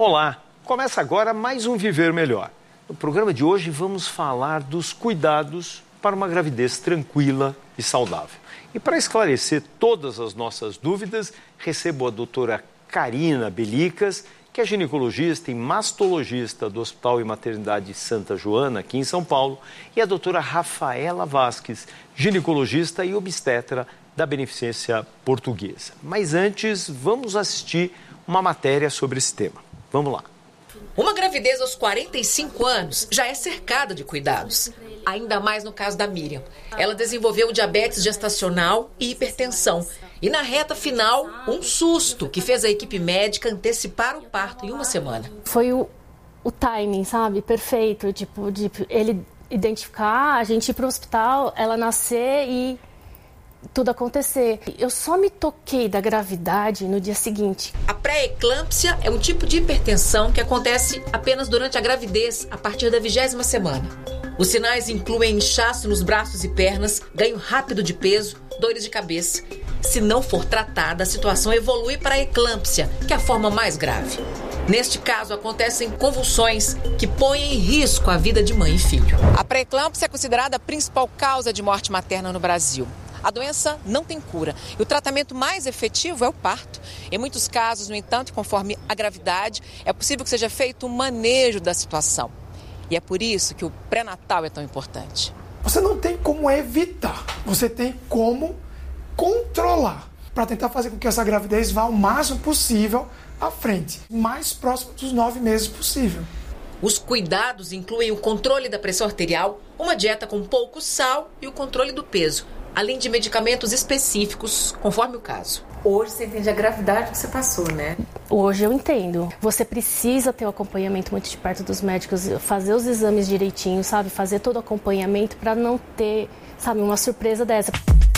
Olá, começa agora mais um Viver Melhor. No programa de hoje vamos falar dos cuidados para uma gravidez tranquila e saudável. E para esclarecer todas as nossas dúvidas, recebo a doutora Karina Belicas, que é ginecologista e mastologista do Hospital e Maternidade Santa Joana, aqui em São Paulo, e a doutora Rafaela Vasques, ginecologista e obstetra da Beneficência Portuguesa. Mas antes, vamos assistir uma matéria sobre esse tema. Vamos lá. Uma gravidez aos 45 anos já é cercada de cuidados. Ainda mais no caso da Miriam. Ela desenvolveu diabetes gestacional e hipertensão. E na reta final, um susto que fez a equipe médica antecipar o parto em uma semana. Foi o timing, sabe? Perfeito. De ele identificar, a gente ir para o hospital, ela nascer e tudo acontecer. Eu só me toquei da gravidade no dia seguinte. A pré-eclâmpsia é um tipo de hipertensão que acontece apenas durante a gravidez, a partir da 20ª semana. Os sinais incluem inchaço nos braços e pernas, ganho rápido de peso, dores de cabeça. Se não for tratada, a situação evolui para a eclâmpsia, que é a forma mais grave. Neste caso, acontecem convulsões que põem em risco a vida de mãe e filho. A pré-eclâmpsia é considerada a principal causa de morte materna no Brasil. A doença não tem cura e o tratamento mais efetivo é o parto. Em muitos casos, no entanto, conforme a gravidade, é possível que seja feito um manejo da situação. E é por isso que o pré-natal é tão importante. Você não tem como evitar, você tem como controlar para tentar fazer com que essa gravidez vá o máximo possível à frente, mais próximo dos 9 meses possível. Os cuidados incluem o controle da pressão arterial, uma dieta com pouco sal e o controle do peso, além de medicamentos específicos, conforme o caso. Hoje você entende a gravidade que você passou, né? Hoje eu entendo. Você precisa ter o acompanhamento muito de perto dos médicos, fazer os exames direitinho, sabe? Fazer todo o acompanhamento para não ter, sabe, uma surpresa dessa.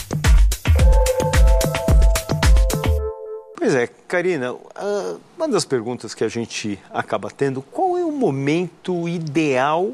Pois é, Karina, uma das perguntas que a gente acaba tendo, qual é o momento ideal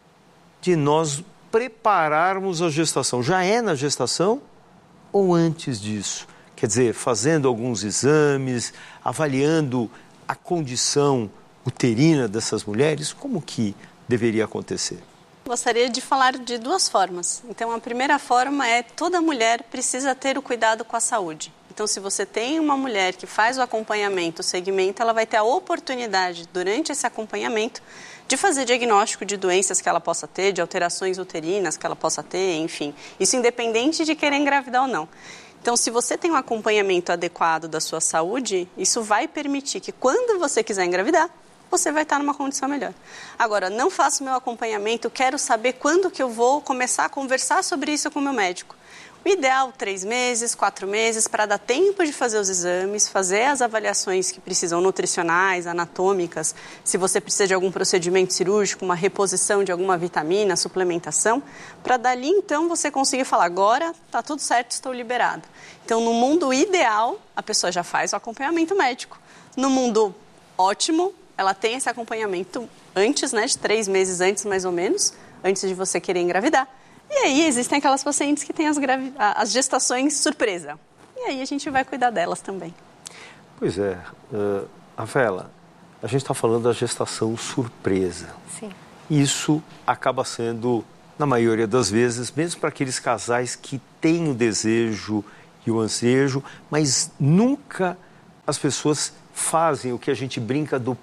de nós prepararmos a gestação? Já é na gestação ou antes disso? Quer dizer, fazendo alguns exames, avaliando a condição uterina dessas mulheres, como que deveria acontecer? Gostaria de falar de duas formas. Então, a primeira forma é toda mulher precisa ter o cuidado com a saúde. Então, se você tem uma mulher que faz o acompanhamento, o segmento, ela vai ter a oportunidade, durante esse acompanhamento, de fazer diagnóstico de doenças que ela possa ter, de alterações uterinas que ela possa ter, enfim. Isso independente de querer engravidar ou não. Então, se você tem um acompanhamento adequado da sua saúde, isso vai permitir que quando você quiser engravidar, você vai estar numa condição melhor. Agora, não faço meu acompanhamento, quero saber quando que eu vou começar a conversar sobre isso com o meu médico. O ideal, 3 meses, 4 meses, para dar tempo de fazer os exames, fazer as avaliações que precisam nutricionais, anatômicas, se você precisa de algum procedimento cirúrgico, uma reposição de alguma vitamina, suplementação, para dali então você conseguir falar, agora está tudo certo, estou liberado. Então, no mundo ideal, a pessoa já faz o acompanhamento médico. No mundo ótimo, ela tem esse acompanhamento antes, né, de 3 meses antes, mais ou menos, antes de você querer engravidar. E aí existem aquelas pacientes que têm as gestações surpresa. E aí a gente vai cuidar delas também. Pois é, Rafaela, a gente está falando da gestação surpresa. Sim. Isso acaba sendo, na maioria das vezes, mesmo para aqueles casais que têm o desejo e o ansejo, mas nunca as pessoas fazem o que a gente brinca do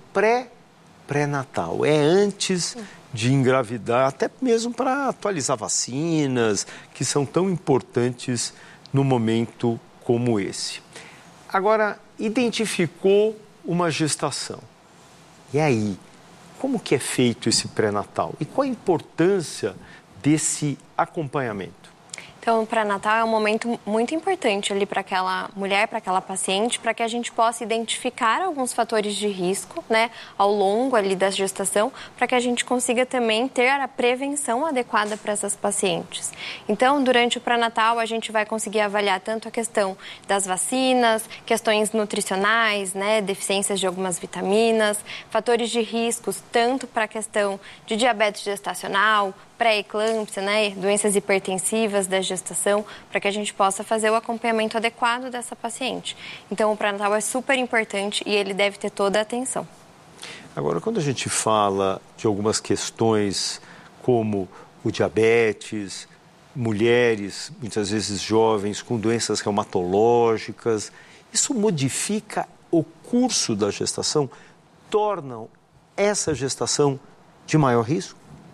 pré-natal. É antes de engravidar, até mesmo para atualizar vacinas, que são tão importantes num momento como esse. Agora, identificou uma gestação. E aí, como que é feito esse pré-natal? E qual a importância desse acompanhamento? Então, o pré-natal é um momento muito importante ali para aquela mulher, para aquela paciente, para que a gente possa identificar alguns fatores de risco, né, ao longo ali da gestação, para que a gente consiga também ter a prevenção adequada para essas pacientes. Então, durante o pré-natal, a gente vai conseguir avaliar tanto a questão das vacinas, questões nutricionais, né, deficiências de algumas vitaminas, fatores de riscos, tanto para a questão de diabetes gestacional, pré-eclâmpsia, né, doenças hipertensivas da gestação, para que a gente possa fazer o acompanhamento adequado dessa paciente. Então, o pré-natal é super importante e ele deve ter toda a atenção. Agora, quando a gente fala de algumas questões como o diabetes, mulheres, muitas vezes jovens, com doenças reumatológicas, isso modifica o curso da gestação? Tornam essa gestação de maior risco?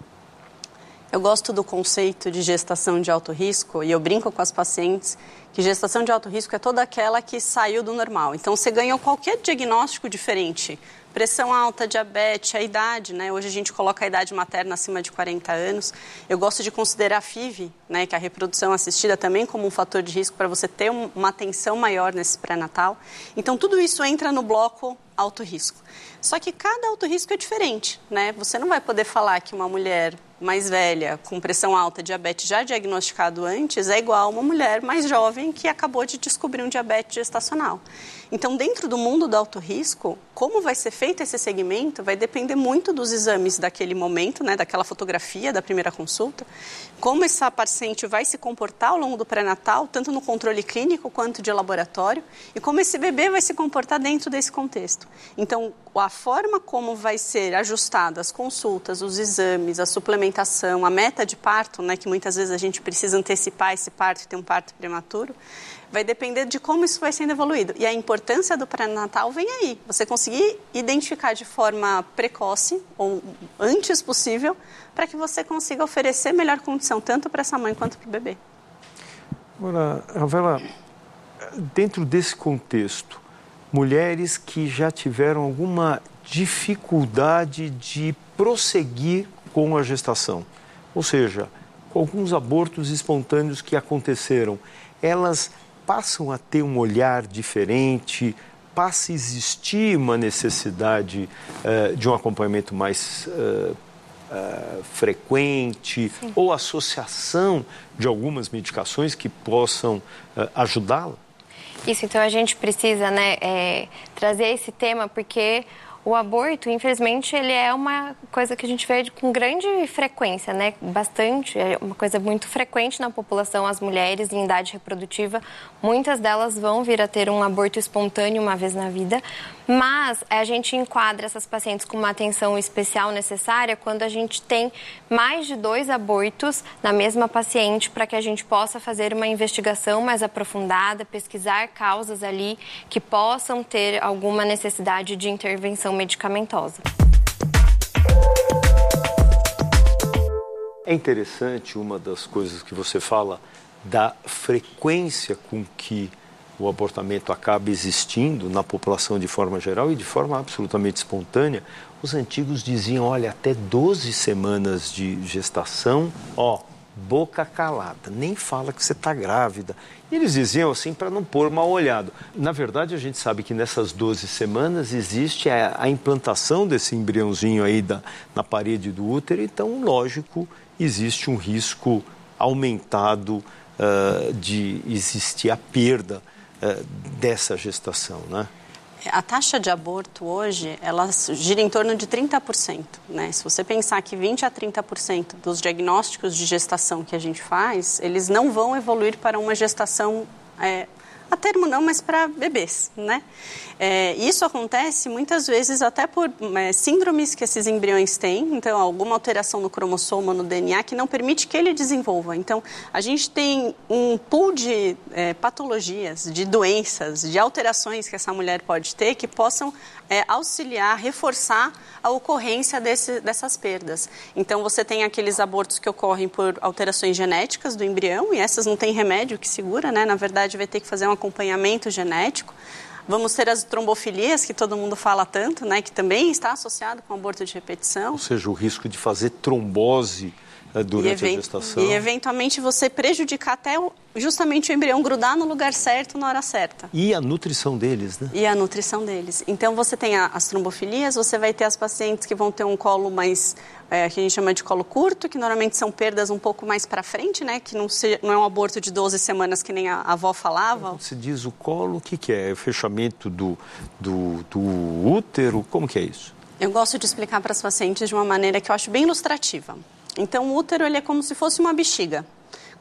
Eu gosto do conceito de gestação de alto risco e eu brinco com as pacientes que gestação de alto risco é toda aquela que saiu do normal. Então, você ganhou qualquer diagnóstico diferente, pressão alta, diabetes, a idade, né? Hoje a gente coloca a idade materna acima de 40 anos. Eu gosto de considerar a FIV, né, que é a reprodução assistida, também como um fator de risco para você ter uma atenção maior nesse pré-natal. Então, tudo isso entra no bloco alto risco. Só que cada alto risco é diferente, né? Você não vai poder falar que uma mulher mais velha, com pressão alta, diabetes já diagnosticado antes, é igual a uma mulher mais jovem que acabou de descobrir um diabetes gestacional. Então, dentro do mundo do alto risco, como vai ser feito esse segmento vai depender muito dos exames daquele momento, né, daquela fotografia da primeira consulta, como essa paciente vai se comportar ao longo do pré-natal, tanto no controle clínico quanto de laboratório, e como esse bebê vai se comportar dentro desse contexto. Então, a forma como vai ser ajustada as consultas, os exames, a suplementação, a meta de parto, né, que muitas vezes a gente precisa antecipar esse parto e ter um parto prematuro, vai depender de como isso vai sendo evoluído. E a importância do pré-natal vem aí. Você conseguir identificar de forma precoce, ou antes possível, para que você consiga oferecer melhor condição, tanto para essa mãe quanto para o bebê. Agora, Ravela, dentro desse contexto, mulheres que já tiveram alguma dificuldade de prosseguir com a gestação, ou seja, com alguns abortos espontâneos que aconteceram, elas passam a ter um olhar diferente, passa a existir uma necessidade de um acompanhamento mais frequente, sim, ou associação de algumas medicações que possam ajudá-la? Isso, então a gente precisa, né, trazer esse tema porque o aborto, infelizmente, ele é uma coisa que a gente vê com grande frequência, né? Bastante, é uma coisa muito frequente na população, as mulheres em idade reprodutiva. Muitas delas vão vir a ter um aborto espontâneo uma vez na vida, mas a gente enquadra essas pacientes com uma atenção especial necessária quando a gente tem mais de 2 abortos na mesma paciente para que a gente possa fazer uma investigação mais aprofundada, pesquisar causas ali que possam ter alguma necessidade de intervenção medicamentosa. É interessante uma das coisas que você fala da frequência com que o abortamento acaba existindo na população de forma geral e de forma absolutamente espontânea. Os antigos diziam, olha, até 12 semanas de gestação, boca calada, nem fala que você está grávida. E eles diziam assim para não pôr mal olhado. Na verdade, a gente sabe que nessas 12 semanas existe a implantação desse embriãozinho aí na parede do útero, então, lógico, existe um risco aumentado de existir a perda dessa gestação, né? A taxa de aborto hoje, ela gira em torno de 30%, né? Se você pensar que 20% a 30% dos diagnósticos de gestação que a gente faz, eles não vão evoluir para uma gestação a termo não, mas para bebês, né? Isso acontece muitas vezes até por síndromes que esses embriões têm, então alguma alteração no cromossomo, no DNA, que não permite que ele desenvolva. Então, a gente tem um pool de patologias, de doenças, de alterações que essa mulher pode ter que possam auxiliar, reforçar a ocorrência dessas perdas. Então, você tem aqueles abortos que ocorrem por alterações genéticas do embrião, e essas não tem remédio que segura, né? Na verdade, vai ter que fazer um acompanhamento genético. Vamos ter as trombofilias, que todo mundo fala tanto, né? Que também está associado com aborto de repetição. Ou seja, o risco de fazer trombose durante a gestação. E, eventualmente, você prejudicar até justamente o embrião grudar no lugar certo, na hora certa. E a nutrição deles, né? E a nutrição deles. Então, você tem as trombofilias, você vai ter as pacientes que vão ter um colo mais, que a gente chama de colo curto, que normalmente são perdas um pouco mais para frente, né? Que não é um aborto de 12 semanas, que nem a avó falava. Quando se diz o colo, o que é? É o fechamento do útero? Como que é isso? Eu gosto de explicar para as pacientes de uma maneira que eu acho bem ilustrativa. Então, o útero ele é como se fosse uma bexiga.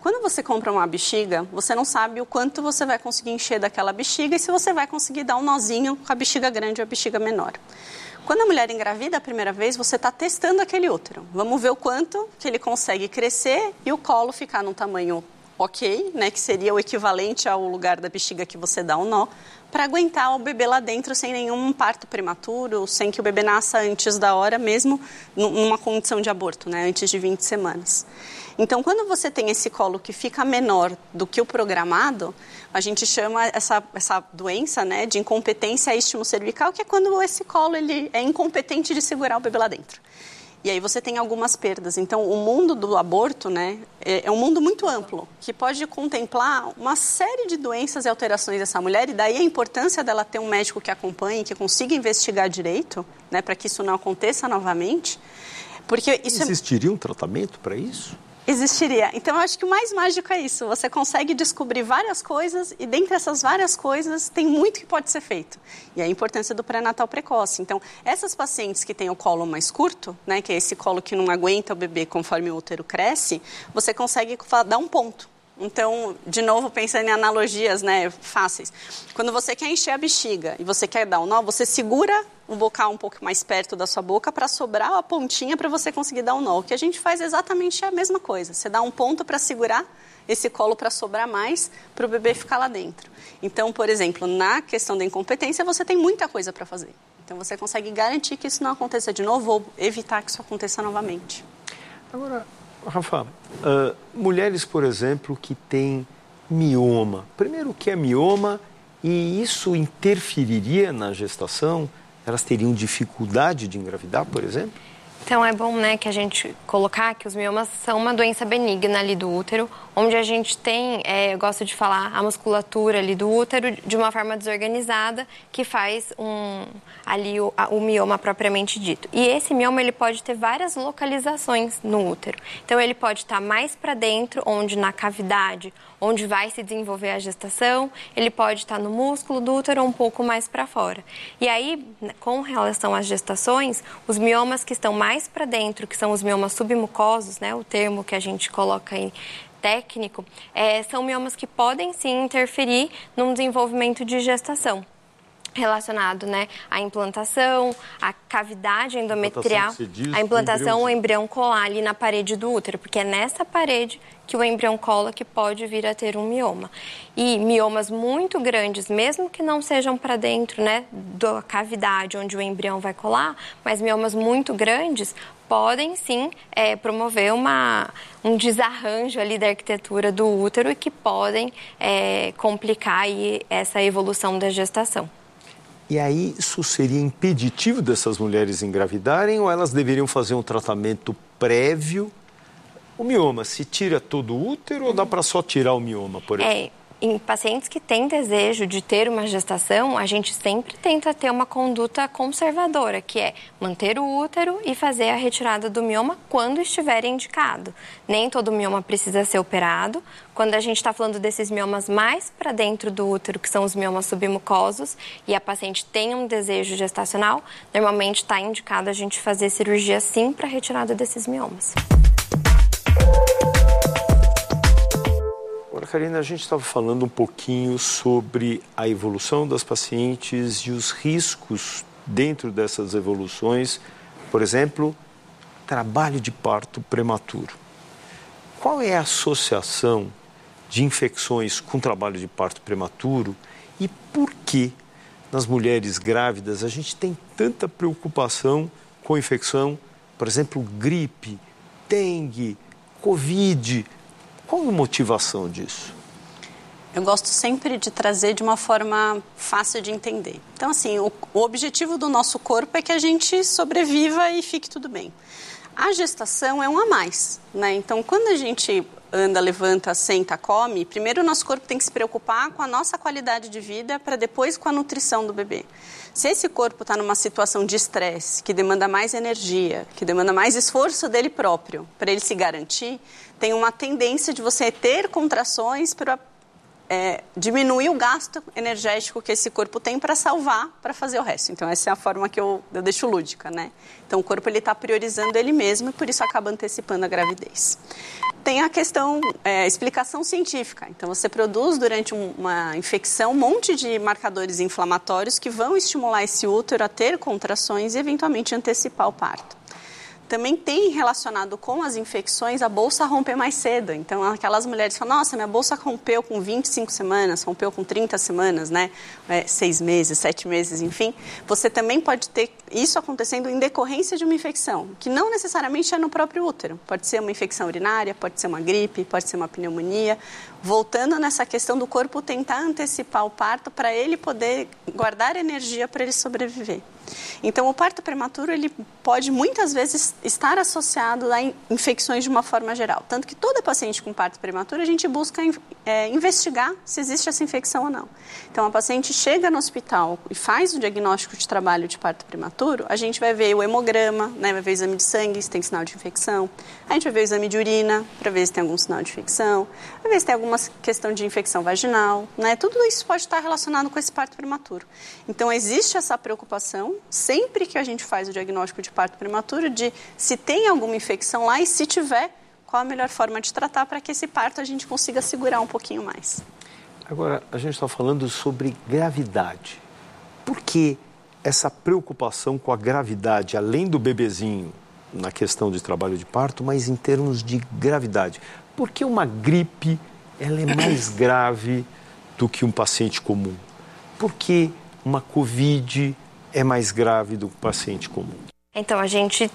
Quando você compra uma bexiga, você não sabe o quanto você vai conseguir encher daquela bexiga e se você vai conseguir dar um nozinho com a bexiga grande ou a bexiga menor. Quando a mulher engravida a primeira vez, você está testando aquele útero. Vamos ver o quanto que ele consegue crescer e o colo ficar num tamanho ok, né, que seria o equivalente ao lugar da bexiga que você dá um nó, para aguentar o bebê lá dentro sem nenhum parto prematuro, sem que o bebê nasça antes da hora, mesmo numa condição de aborto, né, antes de 20 semanas. Então, quando você tem esse colo que fica menor do que o programado, a gente chama essa doença, né, de incompetência istmo-cervical, que é quando esse colo ele é incompetente de segurar o bebê lá dentro. E aí você tem algumas perdas. Então, o mundo do aborto, né, é um mundo muito amplo, que pode contemplar uma série de doenças e alterações dessa mulher, e daí a importância dela ter um médico que acompanhe, que consiga investigar direito, né, para que isso não aconteça novamente. Porque isso Existiria um tratamento para isso? Existiria. Então, eu acho que o mais mágico é isso. Você consegue descobrir várias coisas e, dentre essas várias coisas, tem muito que pode ser feito. E a importância do pré-natal precoce. Então, essas pacientes que têm o colo mais curto, né, que é esse colo que não aguenta o bebê conforme o útero cresce, você consegue dar um ponto. Então, de novo, pensando em analogias, né, fáceis. Quando você quer encher a bexiga e você quer dar um nó, você segura o bocal um pouco mais perto da sua boca para sobrar a pontinha para você conseguir dar um nó. O que a gente faz é exatamente a mesma coisa. Você dá um ponto para segurar esse colo para sobrar mais para o bebê ficar lá dentro. Então, por exemplo, na questão da incompetência, você tem muita coisa para fazer. Então, você consegue garantir que isso não aconteça de novo ou evitar que isso aconteça novamente. Agora, Rafa, mulheres, por exemplo, que têm mioma. Primeiro, o que é mioma e isso interferiria na gestação? Elas teriam dificuldade de engravidar, por exemplo? Então, é bom, né, que a gente colocar que os miomas são uma doença benigna ali do útero, onde a gente tem, eu gosto de falar, a musculatura ali do útero de uma forma desorganizada, que faz ali o mioma propriamente dito. E esse mioma, ele pode ter várias localizações no útero. Então, ele pode estar mais para dentro, onde na cavidade, onde vai se desenvolver a gestação, ele pode estar no músculo do útero ou um pouco mais para fora. E aí, com relação às gestações, os miomas que estão mais para dentro, que são os miomas submucosos, né, o termo que a gente coloca aí técnico, são miomas que podem sim interferir no desenvolvimento de gestação, relacionado, né, à implantação, à cavidade endometrial, a implantação, o embrião colar ali na parede do útero, porque é nessa parede que o embrião cola que pode vir a ter um mioma. E miomas muito grandes, mesmo que não sejam para dentro, né, da cavidade onde o embrião vai colar, mas miomas muito grandes podem sim promover um desarranjo ali da arquitetura do útero e que podem complicar aí essa evolução da gestação. E aí, isso seria impeditivo dessas mulheres engravidarem ou elas deveriam fazer um tratamento prévio? O mioma, se tira todo o útero ou dá para só tirar o mioma, por exemplo? Em pacientes que têm desejo de ter uma gestação, a gente sempre tenta ter uma conduta conservadora, que é manter o útero e fazer a retirada do mioma quando estiver indicado. Nem todo mioma precisa ser operado. Quando a gente está falando desses miomas mais para dentro do útero, que são os miomas submucosos, e a paciente tem um desejo gestacional, normalmente está indicado a gente fazer cirurgia sim para a retirada desses miomas. Agora, Karina, a gente estava falando um pouquinho sobre a evolução das pacientes e os riscos dentro dessas evoluções. Por exemplo, trabalho de parto prematuro. Qual é a associação de infecções com trabalho de parto prematuro e por que nas mulheres grávidas a gente tem tanta preocupação com infecção, por exemplo, gripe, dengue, Covid? Qual a motivação disso? Eu gosto sempre de trazer de uma forma fácil de entender. Então, assim, o objetivo do nosso corpo é que a gente sobreviva e fique tudo bem. A gestação é um a mais, né? Então, quando a gente anda, levanta, senta, come, primeiro o nosso corpo tem que se preocupar com a nossa qualidade de vida para depois com a nutrição do bebê. Se esse corpo está numa situação de estresse, que demanda mais energia, que demanda mais esforço dele próprio para ele se garantir, tem uma tendência de você ter contrações para diminuir o gasto energético que esse corpo tem para salvar, para fazer o resto. Então, essa é a forma que eu deixo lúdica, né? Então, o corpo está priorizando ele mesmo e por isso acaba antecipando a gravidez. tem a questão, explicação científica. Então, você produz durante uma infecção um monte de marcadores inflamatórios que vão estimular esse útero a ter contrações e, eventualmente, antecipar o parto. Também tem relacionado com as infecções a bolsa romper mais cedo. Então, aquelas mulheres falam, nossa, minha bolsa rompeu com 25 semanas, rompeu com 30 semanas, né? 6 meses, 7 meses, enfim. Você também pode ter isso acontecendo em decorrência de uma infecção, que não necessariamente é no próprio útero. Pode ser uma infecção urinária, pode ser uma gripe, pode ser uma pneumonia. Voltando nessa questão do corpo tentar antecipar o parto para ele poder guardar energia para ele sobreviver. Então, o parto prematuro, ele pode muitas vezes estar associado a infecções de uma forma geral. Tanto que toda paciente com parto prematuro, a gente busca investigar se existe essa infecção ou não. Então, a paciente chega no hospital e faz o diagnóstico de trabalho de parto prematuro, a gente vai ver o hemograma, né, vai ver o exame de sangue, se tem sinal de infecção. A gente vai ver o exame de urina, para ver se tem algum sinal de infecção. Vai ver se tem alguma questão de infecção vaginal, né? Tudo isso pode estar relacionado com esse parto prematuro. Então, existe essa preocupação, sempre que a gente faz o diagnóstico de parto prematuro, de se tem alguma infecção lá e, se tiver, qual a melhor forma de tratar para que esse parto a gente consiga segurar um pouquinho mais. Agora, a gente está falando sobre gravidade. Por que essa preocupação com a gravidade, além do bebezinho, na questão de trabalho de parto, mas em termos de gravidade? Por que uma gripe ela é mais grave do que um paciente comum? Por que uma Covid é mais grave do que um paciente comum? Então, a gente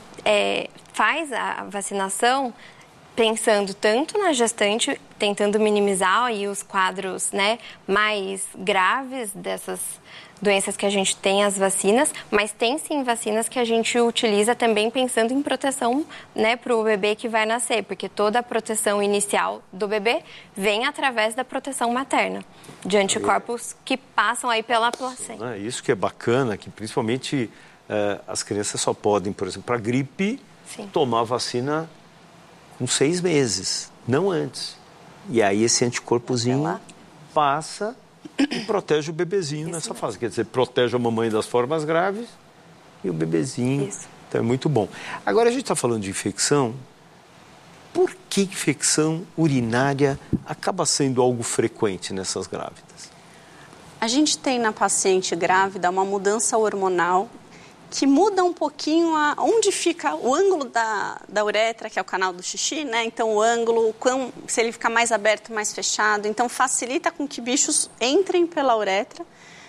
faz a vacinação pensando tanto na gestante, tentando minimizar aí os quadros, né, mais graves dessas doenças que a gente tem, as vacinas, mas tem sim vacinas que a gente utiliza também pensando em proteção, né, para o bebê que vai nascer, porque toda a proteção inicial do bebê vem através da proteção materna, de anticorpos que passam aí pela placenta. Isso que é bacana, que principalmente as crianças só podem, por exemplo, para gripe, tomar vacina com 6 meses, não antes. E aí esse anticorpozinho passa e protege o bebezinho nessa fase. Quer dizer, protege a mamãe das formas graves e o bebezinho. Isso. Então é muito bom. Agora a gente está falando de infecção. Por que infecção urinária acaba sendo algo frequente nessas grávidas? A gente tem na paciente grávida uma mudança hormonal que muda um pouquinho onde fica o ângulo da uretra, que é o canal do xixi, né? Então, o ângulo, se ele ficar mais aberto, mais fechado. Então, facilita com que bichos entrem pela uretra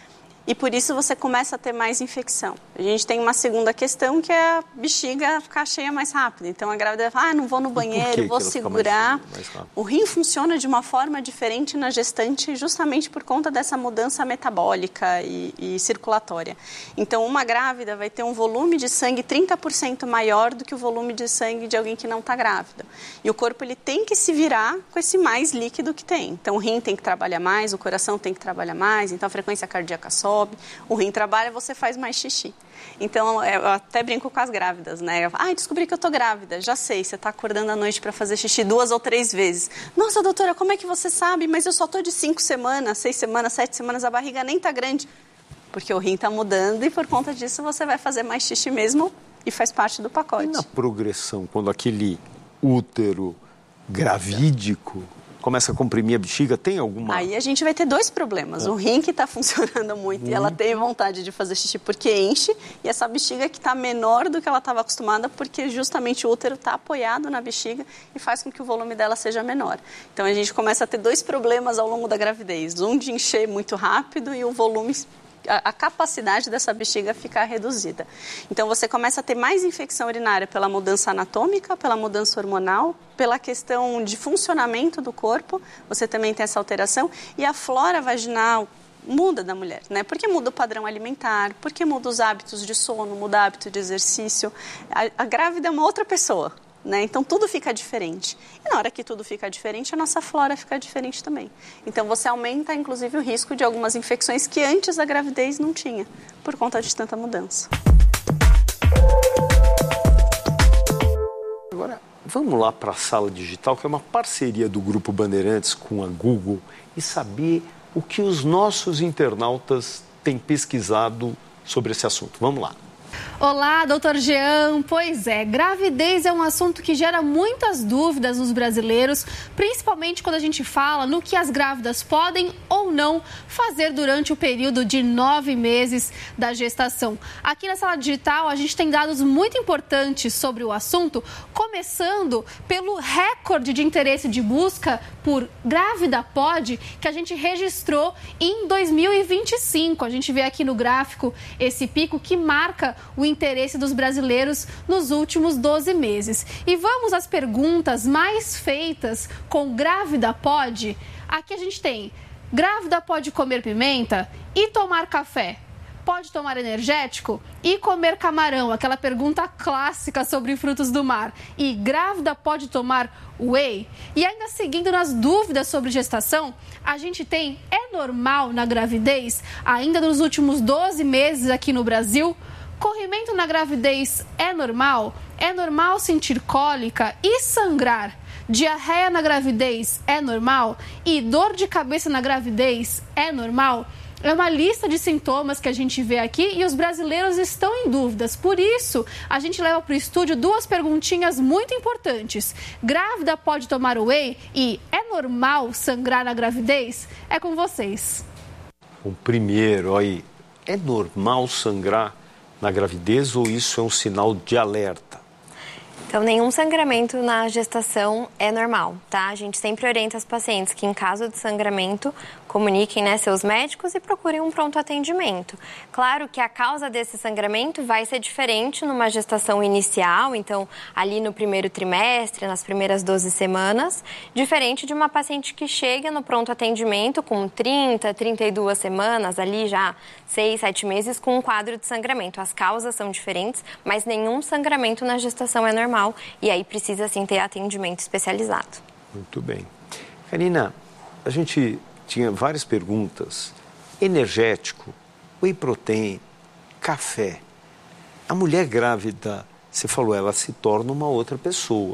e, por isso, você começa a ter mais infecção. A gente tem uma segunda questão, que é a bexiga ficar cheia mais rápido. Então, a grávida fala, não vou no banheiro, vou segurar. O rim funciona de uma forma diferente na gestante, justamente por conta dessa mudança metabólica e circulatória. Então, uma grávida vai ter um volume de sangue 30% maior do que o volume de sangue de alguém que não está grávida. E o corpo ele tem que se virar com esse mais líquido que tem. Então, o rim tem que trabalhar mais, o coração tem que trabalhar mais, então a frequência cardíaca sobe. O rim trabalha, você faz mais xixi. Então, eu até brinco com as grávidas, né? Descobri que eu tô grávida. Já sei, você tá acordando à noite para fazer xixi 2 ou 3 vezes. Nossa, doutora, como é que você sabe? Mas eu só tô de 5 semanas, 6 semanas, 7 semanas, a barriga nem tá grande. Porque o rim tá mudando e por conta disso você vai fazer mais xixi mesmo e faz parte do pacote. E na progressão, quando aquele útero gravídico começa a comprimir a bexiga, tem alguma... Aí a gente vai ter 2 problemas. O rim que está funcionando muito e ela tem vontade de fazer xixi porque enche, e essa bexiga que está menor do que ela estava acostumada porque justamente o útero está apoiado na bexiga e faz com que o volume dela seja menor. Então a gente começa a ter 2 problemas ao longo da gravidez. Um de encher muito rápido e o volume... a capacidade dessa bexiga ficar reduzida. Então, você começa a ter mais infecção urinária pela mudança anatômica, pela mudança hormonal, pela questão de funcionamento do corpo, você também tem essa alteração, e a flora vaginal muda da mulher, né? Porque muda o padrão alimentar, porque muda os hábitos de sono, muda o hábito de exercício. A grávida é uma outra pessoa, né? Então, tudo fica diferente. E na hora que tudo fica diferente, a nossa flora fica diferente também. Então, você aumenta, inclusive, o risco de algumas infecções que antes da gravidez não tinha, por conta de tanta mudança. Agora, vamos lá para a Sala Digital, que é uma parceria do Grupo Bandeirantes com a Google, e saber o que os nossos internautas têm pesquisado sobre esse assunto. Vamos lá. Olá, doutor Jean. Pois é, gravidez é um assunto que gera muitas dúvidas nos brasileiros, principalmente quando a gente fala no que as grávidas podem ou não fazer durante o período de 9 meses da gestação. Aqui na Sala Digital, a gente tem dados muito importantes sobre o assunto, começando pelo recorde de interesse de busca por Grávida Pode, que a gente registrou em 2025. A gente vê aqui no gráfico esse pico que marca o interesse dos brasileiros nos últimos 12 meses. E vamos às perguntas mais feitas com Grávida Pode. Aqui a gente tem: grávida pode comer pimenta e tomar café? Pode tomar energético e comer camarão? Aquela pergunta clássica sobre frutos do mar. E grávida pode tomar whey? E ainda seguindo nas dúvidas sobre gestação, a gente tem: é normal na gravidez, ainda nos últimos 12 meses aqui no Brasil? Corrimento na gravidez é normal? É normal sentir cólica e sangrar? Diarreia na gravidez é normal? E dor de cabeça na gravidez é normal? É uma lista de sintomas que a gente vê aqui e os brasileiros estão em dúvidas. Por isso, a gente leva para o estúdio 2 perguntinhas muito importantes. Grávida pode tomar whey? E é normal sangrar na gravidez? É com vocês. O primeiro, aí, é normal sangrar na gravidez ou isso é um sinal de alerta? Então, nenhum sangramento na gestação é normal, tá? A gente sempre orienta as pacientes que, em caso de sangramento, comuniquem, né, seus médicos e procurem um pronto atendimento. Claro que a causa desse sangramento vai ser diferente numa gestação inicial, então, ali no primeiro trimestre, nas primeiras 12 semanas, diferente de uma paciente que chega no pronto atendimento com 30, 32 semanas, ali já 6, 7 meses, com um quadro de sangramento. As causas são diferentes, mas nenhum sangramento na gestação é normal. E aí precisa, sim, ter atendimento especializado. Muito bem. Karina, a gente tinha várias perguntas. Energético, whey protein, café. A mulher grávida, você falou, ela se torna uma outra pessoa.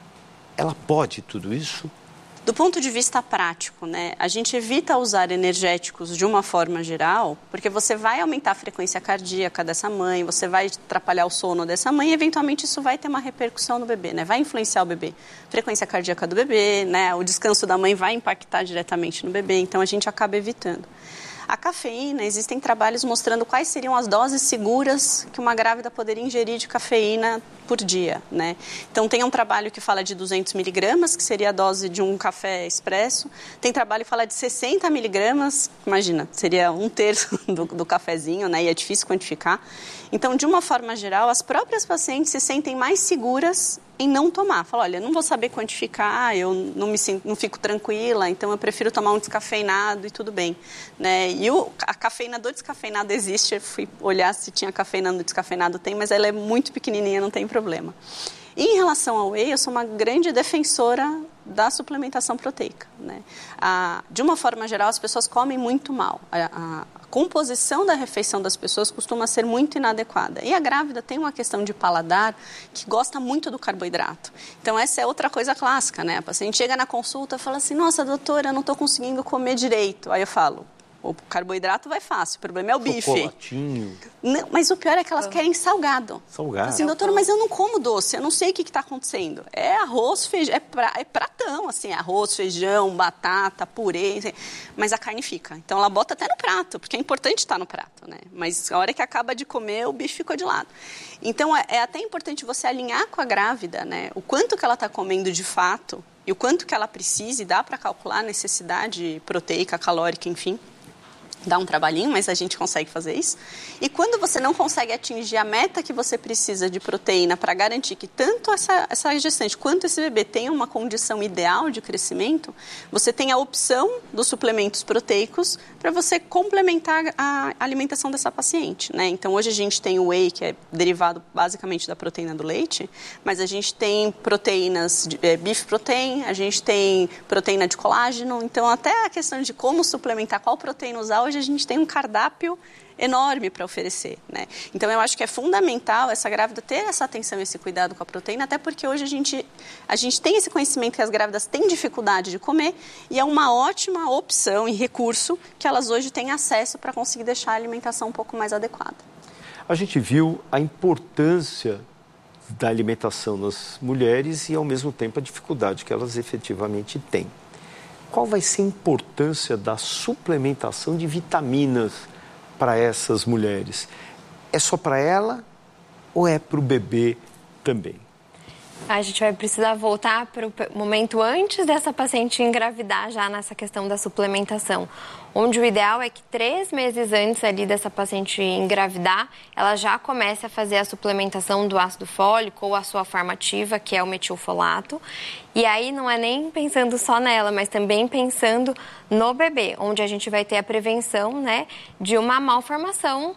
Ela pode tudo isso? Do ponto de vista prático, né, a gente evita usar energéticos de uma forma geral, porque você vai aumentar a frequência cardíaca dessa mãe, você vai atrapalhar o sono dessa mãe e, eventualmente, isso vai ter uma repercussão no bebê, né? Vai influenciar o bebê. Frequência cardíaca do bebê, né? O descanso da mãe vai impactar diretamente no bebê, então a gente acaba evitando. A cafeína, existem trabalhos mostrando quais seriam as doses seguras que uma grávida poderia ingerir de cafeína por dia, né? Então, tem um trabalho que fala de 200 miligramas, que seria a dose de um café expresso. Tem trabalho que fala de 60 miligramas, imagina, seria 1/3 do cafezinho, né? E é difícil quantificar. Então, de uma forma geral, as próprias pacientes se sentem mais seguras em não tomar. Fala, olha, não vou saber quantificar, eu não fico tranquila, então eu prefiro tomar um descafeinado e tudo bem, né? E a cafeína do descafeinado existe, eu fui olhar se tinha cafeína no descafeinado, tem, mas ela é muito pequenininha, não tem problema. E em relação ao whey, eu sou uma grande defensora da suplementação proteica, né? De uma forma geral, as pessoas comem muito mal. A composição da refeição das pessoas costuma ser muito inadequada. E a grávida tem uma questão de paladar que gosta muito do carboidrato. Então, essa é outra coisa clássica, né? A paciente chega na consulta e fala assim, nossa, doutora, eu não estou conseguindo comer direito. Aí eu falo, o carboidrato vai fácil, o problema é o bife. Chocolatinho. Não, mas o pior é que elas querem salgado. Salgado. Assim, doutora, mas eu não como doce, eu não sei o que está acontecendo. É arroz, feijão, é pratão, assim, arroz, feijão, batata, purê, assim, mas a carne fica. Então, ela bota até no prato, porque é importante estar no prato, né? Mas a hora que acaba de comer, o bife ficou de lado. Então, é até importante você alinhar com a grávida, né? O quanto que ela está comendo de fato e o quanto que ela precisa, e dá para calcular a necessidade proteica, calórica, enfim. Dá um trabalhinho, mas a gente consegue fazer isso. E quando você não consegue atingir a meta que você precisa de proteína para garantir que tanto essa gestante quanto esse bebê tenham uma condição ideal de crescimento, você tem a opção dos suplementos proteicos para você complementar a alimentação dessa paciente, né? Então, hoje a gente tem o whey, que é derivado basicamente da proteína do leite, mas a gente tem proteínas, beef protein, a gente tem proteína de colágeno. Então, até a questão de como suplementar, qual proteína usar, hoje a gente tem um cardápio enorme para oferecer, né? Então, eu acho que é fundamental essa grávida ter essa atenção e esse cuidado com a proteína, até porque hoje a gente tem esse conhecimento que as grávidas têm dificuldade de comer e é uma ótima opção e recurso que elas hoje têm acesso para conseguir deixar a alimentação um pouco mais adequada. A gente viu a importância da alimentação nas mulheres e, ao mesmo tempo, a dificuldade que elas efetivamente têm. Qual vai ser a importância da suplementação de vitaminas para essas mulheres? É só para ela ou é para o bebê também? A gente vai precisar voltar para o momento antes dessa paciente engravidar, já nessa questão da suplementação, onde o ideal é que 3 meses antes ali dessa paciente engravidar, ela já comece a fazer a suplementação do ácido fólico ou a sua forma ativa, que é o metilfolato. E aí não é nem pensando só nela, mas também pensando no bebê, onde a gente vai ter a prevenção, né, de uma malformação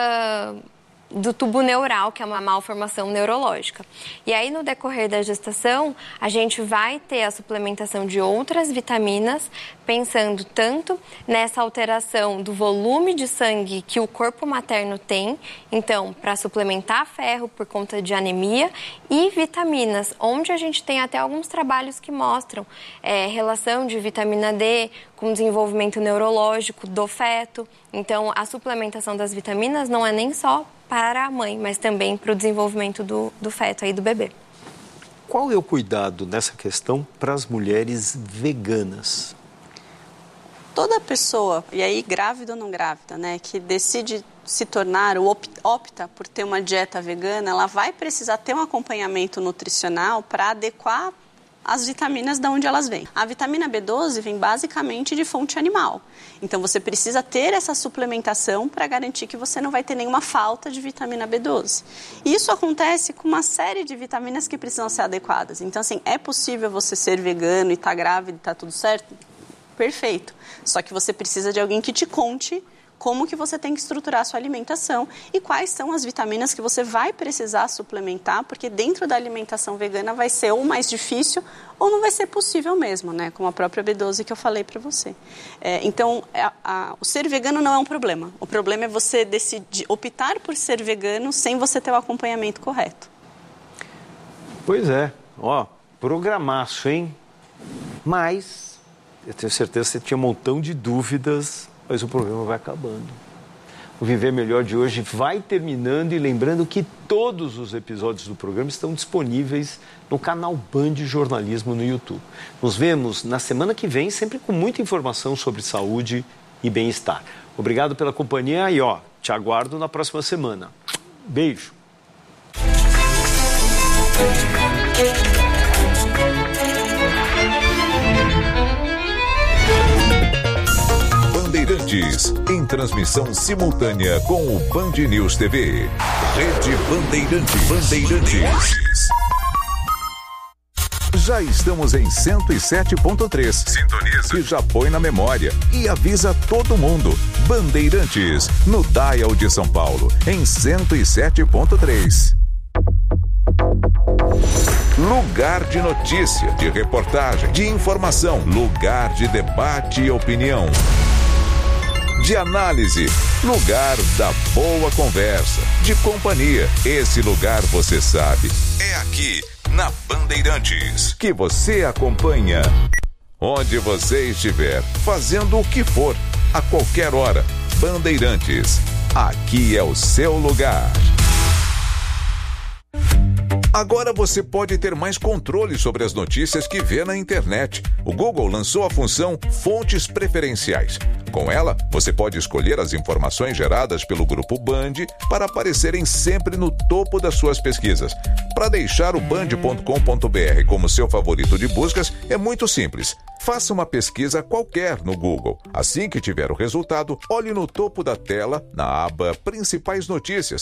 do tubo neural, que é uma malformação neurológica. E aí, no decorrer da gestação, a gente vai ter a suplementação de outras vitaminas, pensando tanto nessa alteração do volume de sangue que o corpo materno tem, então, para suplementar ferro por conta de anemia, e vitaminas, onde a gente tem até alguns trabalhos que mostram relação de vitamina D com desenvolvimento neurológico do feto. Então, a suplementação das vitaminas não é nem só para a mãe, mas também para o desenvolvimento do feto, aí do bebê. Qual é o cuidado nessa questão para as mulheres veganas? Toda pessoa, e aí grávida ou não grávida, né, que decide se tornar ou opta por ter uma dieta vegana, ela vai precisar ter um acompanhamento nutricional para adequar as vitaminas de onde elas vêm. A vitamina B12 vem basicamente de fonte animal. Então, você precisa ter essa suplementação para garantir que você não vai ter nenhuma falta de vitamina B12. E isso acontece com uma série de vitaminas que precisam ser adequadas. Então, assim, é possível você ser vegano e estar grávida e estar tudo certo? Perfeito. Só que você precisa de alguém que te conte como que você tem que estruturar a sua alimentação e quais são as vitaminas que você vai precisar suplementar, porque dentro da alimentação vegana vai ser ou mais difícil ou não vai ser possível mesmo, né? Como a própria B12 que eu falei para você. Então, o ser vegano não é um problema. O problema é você decidir optar por ser vegano sem você ter o acompanhamento correto. Pois é. Ó, programaço, hein? Mas, eu tenho certeza que você tinha um montão de dúvidas, mas o programa vai acabando. O Viver Melhor de hoje vai terminando e lembrando que todos os episódios do programa estão disponíveis no canal Band Jornalismo no YouTube. Nos vemos na semana que vem, sempre com muita informação sobre saúde e bem-estar. Obrigado pela companhia e, te aguardo na próxima semana. Beijo. Bandeirantes, em transmissão simultânea com o Band News TV. Rede Bandeirantes. Já estamos em 107.3. Sintoniza. Que já põe na memória e avisa todo mundo. Bandeirantes, no Dial de São Paulo, em 107.3. Lugar de notícia, de reportagem, de informação. Lugar de debate e opinião. De análise, lugar da boa conversa, de companhia. Esse lugar, você sabe, é aqui, na Bandeirantes, que você acompanha onde você estiver, fazendo o que for, a qualquer hora. Bandeirantes, aqui é o seu lugar. Agora você pode ter mais controle sobre as notícias que vê na internet. O Google lançou a função Fontes Preferenciais. Com ela, você pode escolher as informações geradas pelo Grupo Band para aparecerem sempre no topo das suas pesquisas. Para deixar o band.com.br como seu favorito de buscas, é muito simples. Faça uma pesquisa qualquer no Google. Assim que tiver o resultado, olhe no topo da tela, na aba Principais Notícias,